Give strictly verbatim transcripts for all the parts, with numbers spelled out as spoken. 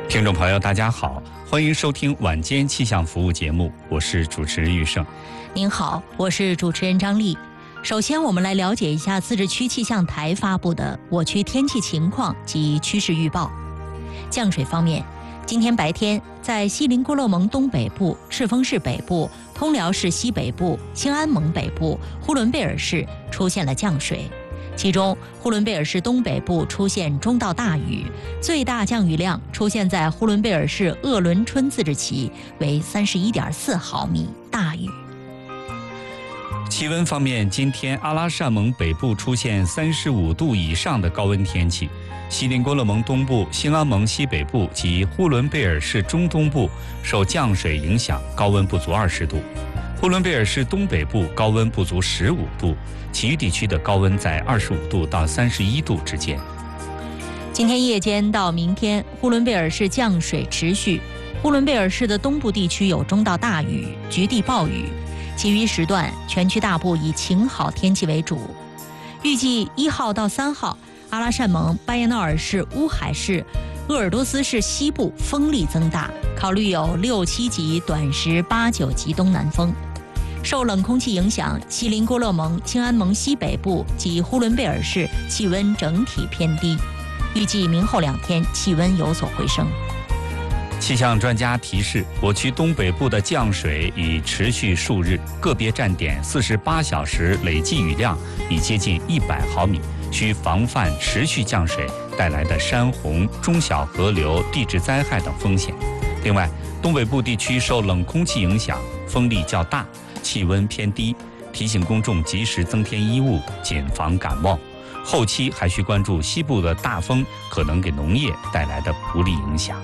听众朋友，大家好，欢迎收听晚间气象服务节目，我是主持人玉胜。 您好，我是主持人张丽。首先，我们来了解一下自治区气象台发布的我区天气情况及趋势预报。降水方面，今天白天在锡林郭勒盟东北部、赤峰市北部、通辽市西北部、兴安盟北部、呼伦贝尔市出现了降水。其中，呼伦贝尔市东北部出现中到大雨，最大降雨量出现在呼伦贝尔市鄂伦春自治旗，为三十一点四毫米大雨。 气温方面，今天阿拉善盟北部出现三十五度以上的高温天气，锡林郭勒盟东部、兴安盟西北部及呼伦贝尔市中东部受降水影响，高温不足二十度。呼伦贝尔市东北部高温不足十五度，其余地区的高温在二十五度到三十一度之间。 今天夜间到明天，呼伦贝尔市降水持续，呼伦贝尔市的东部地区有中到大雨，局地暴雨，其余时段全区大部以晴好天气为主。预计一号到三号，阿拉善盟、巴彦淖尔市、乌海市、鄂尔多斯市西部风力增大，考虑有六七级短时八九级东南风。受冷空气影响，锡林郭勒盟、兴安盟西北部及呼伦贝尔市气温整体偏低，预计明后两天气温有所回升。 气象专家提示，我区东北部的降水已持续数日，个别站点四十八小时累计雨量已接近一百毫米，需防范持续降水带来的山洪、中小河流、地质灾害等风险。另外，东北部地区受冷空气影响，风力较大，气温偏低，提醒公众及时增添衣物，谨防感冒。后期还需关注西部的大风可能给农业带来的不利影响。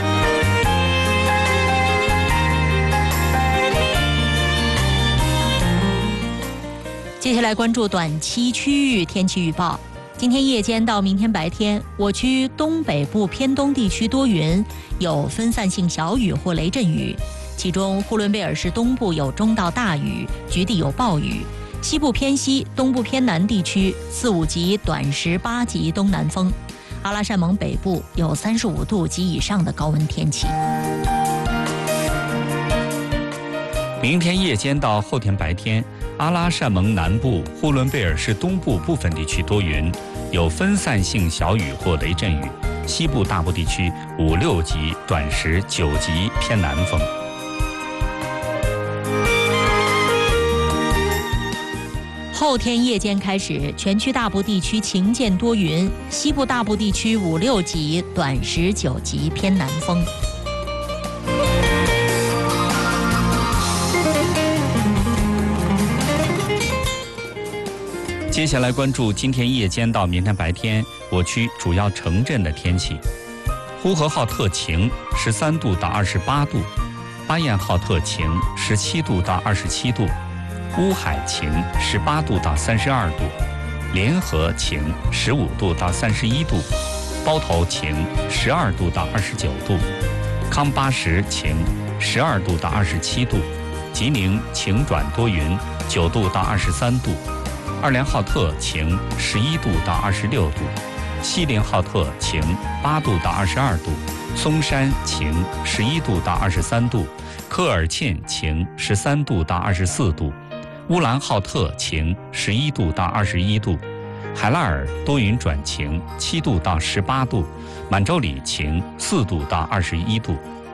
接下来关注短期区域天气预报。今天夜间到明天白天，我区东北部偏东地区多云，有分散性小雨或雷阵雨。其中，呼伦贝尔市东部有中到大雨，局地有暴雨；西部偏西、东部偏南地区四五级短时八级东南风。阿拉善盟北部有三十五度及以上的高温天气。 明天夜间到后天白天，阿拉善盟南部、呼伦贝尔市东部部分地区多云，有分散性小雨或雷阵雨；西部大部地区五六级短时九级偏南风。 后天夜间开始，全区大部地区晴间多云，西部大部地区五六级短时九级偏南风。 接下来关注今天夜间到明天白天我区主要城镇的天气。呼和浩特晴，十三度到二十八度；巴彦浩特晴，十七度到二十七度；乌海晴，十八度到三十二度；联合晴，十五度到三十一度；包头晴，十二度到二十九度；康巴什晴，十二度到二十七度；吉宁晴转多云，九度到二十三度；二连浩特晴，十一度到二十六度；锡林浩特晴，八度到二十二度；松山晴，十一度到二十三度；科尔沁晴，十三度到二十四度；乌兰浩特晴，十一度到二十一度；海拉尔多云转晴，七度到十八度；满洲里晴，四度到二十一度；